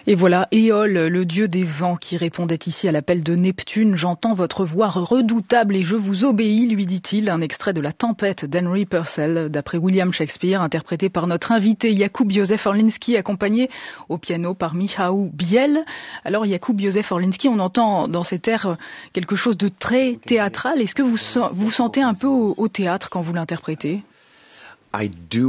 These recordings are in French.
Et voilà, Éole, le dieu des vents, qui répondait ici à l'appel de Neptune. « J'entends votre voix redoutable et je vous obéis », lui dit-il. Un extrait de La Tempête d'Henry Purcell, d'après William Shakespeare, interprété par notre invité Jakub Józef Orliński, accompagné au piano par Michał Biel. Alors Jakub Józef Orliński, on entend dans cet air quelque chose de très théâtral. Est-ce que vous vous sentez un peu au théâtre quand vous l'interprétez ? Oui,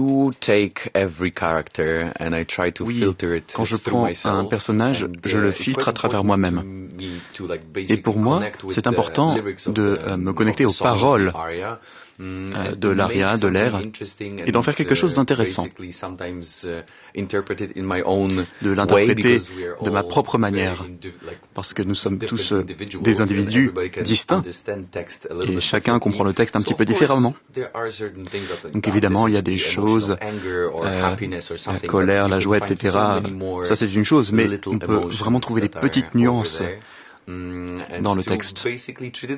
quand je prends un personnage, je le filtre à travers moi-même. Et pour moi, c'est important de me connecter aux paroles de l'aria, de l'air, et d'en faire quelque chose d'intéressant, de l'interpréter de ma propre manière, parce que nous sommes tous des individus distincts, et chacun comprend le texte un petit peu différemment. Donc évidemment, il y a des choses, la colère, la joie, etc., ça c'est une chose, mais on peut vraiment trouver des petites nuances dans le texte. Et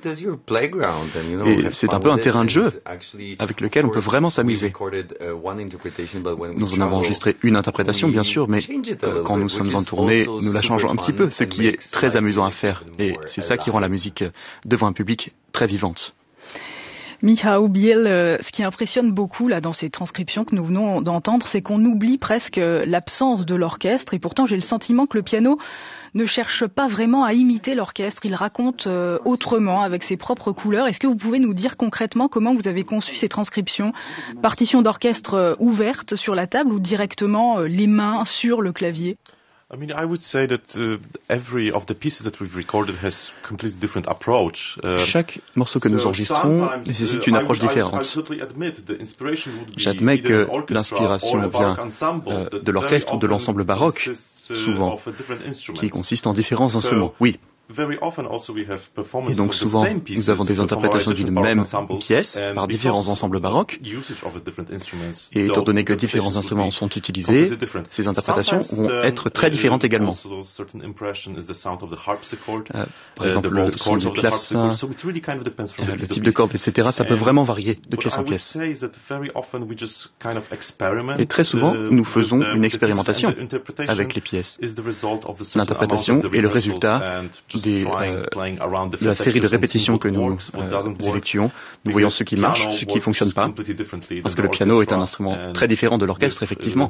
c'est un peu un terrain de jeu avec lequel on peut vraiment s'amuser. Nous en avons enregistré une interprétation, bien sûr, mais quand nous sommes en tournée, nous la changeons un petit peu, ce qui est très amusant à faire. Et c'est ça qui rend la musique devant un public très vivante. Michał Biel, ce qui impressionne beaucoup là dans ces transcriptions que nous venons d'entendre, c'est qu'on oublie presque l'absence de l'orchestre, et pourtant j'ai le sentiment que le piano ne cherche pas vraiment à imiter l'orchestre, il raconte autrement, avec ses propres couleurs. Est-ce que vous pouvez nous dire concrètement comment vous avez conçu ces transcriptions ? Partition d'orchestre ouverte sur la table ou directement les mains sur le clavier ? I would say that every of the pieces that we've recorded has completely different approach. Chaque morceau que nous enregistrons nécessite une approche différente. J'admets que l'inspiration vient de l'orchestre ou de l'ensemble baroque, souvent, qui consiste en différents instruments. Oui. Et donc souvent, nous avons des interprétations d'une même pièce par différents ensembles baroques. Et étant donné que différents instruments sont utilisés, ces interprétations vont être très différentes également. Par exemple, le son du clavecin, le type de corde, etc., ça peut vraiment varier de pièce en pièce. Et très souvent, nous faisons une expérimentation avec les pièces. L'interprétation est le résultat de la série de répétitions que nous effectuons. Nous voyons ce qui marche, ce qui ne fonctionne pas, parce que le piano est un instrument très différent de l'orchestre, effectivement.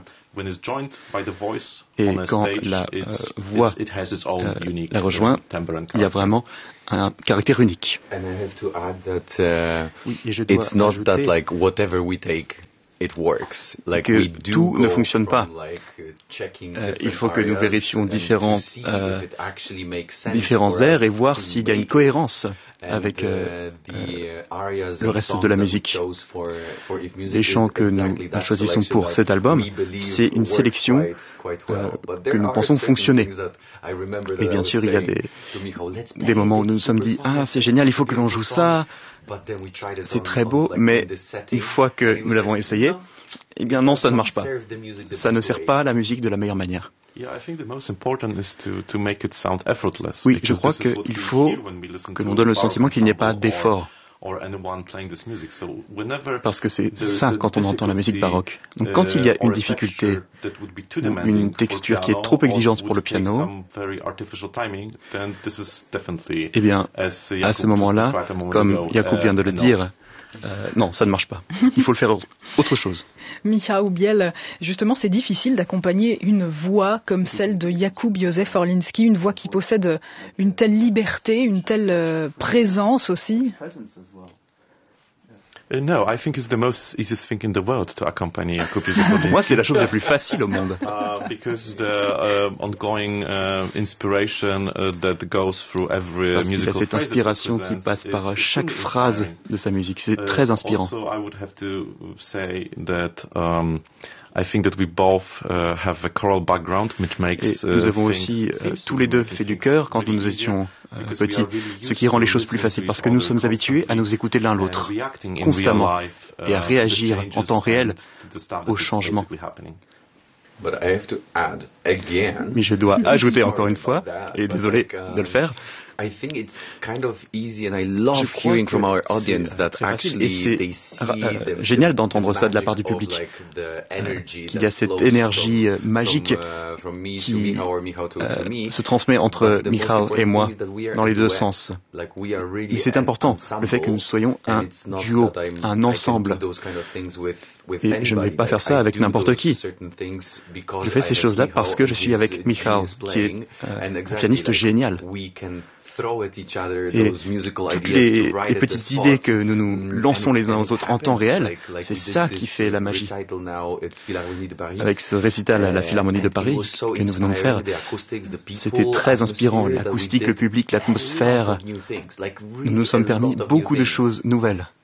Et quand la voix la rejoint, il y a vraiment un caractère unique. Oui, et je dois ajouter que tout ne fonctionne pas. Il faut que nous vérifions différents airs et voir s'il y a une cohérence avec le reste de la musique. Les chants que nous choisissons pour cet album, c'est une sélection que nous pensons fonctionner. Et bien sûr, il y a des moments où nous nous sommes dit « Ah, c'est génial, il faut que l'on joue ça ». C'est très beau, mais une fois que nous l'avons essayé, eh bien non, ça ne marche pas. Ça ne sert pas à la musique de la meilleure manière. Oui, je crois qu'il faut que l'on donne le sentiment qu'il n'y ait pas d'effort. Parce que c'est ça quand on entend la musique baroque. Donc quand il y a une difficulté, une texture qui est trop exigeante pour le piano, eh bien, à ce moment-là, comme Jakub vient de le dire, non, ça ne marche pas. Il faut le faire autre chose. Michał Biel, justement, c'est difficile d'accompagner une voix comme celle de Jakub Józef Orliński, une voix qui possède une telle liberté, une telle présence aussi. No, I think it's the most easiest thing in the world to accompany Jakub Józef Orliński. Pour moi, c'est la chose la plus facile au monde. Because the ongoing inspiration that goes through every musical phrase. Parce qu'il y a cette inspiration qui passe par chaque phrase de sa musique. C'est très inspirant. Also, I would have to say that I think that we both have a choral background, which makes. Et nous avons aussi tous les deux fait du chœur quand nous étions petits, ce qui rend les choses plus faciles parce que nous sommes habitués à nous écouter l'un l'autre constamment et à réagir en temps réel aux changements. Mais je dois ajouter encore une fois, et désolé de le faire, je crois que c'est génial d'entendre ça de la part du public, qu'il y a cette énergie magique se transmet entre Michał et moi dans les deux sens. Et c'est important, le fait que nous soyons un duo, un ensemble. Et je ne vais pas faire ça avec n'importe qui. Je fais ces choses-là parce que je suis avec Michał, qui est un pianiste génial. Et toutes les petites idées que nous nous lançons les uns aux autres en temps réel, c'est ça qui fait la magie. Avec ce récital à la Philharmonie de Paris que nous venons de faire, c'était très inspirant. L'acoustique, le public, l'atmosphère. Nous nous sommes permis beaucoup de choses nouvelles.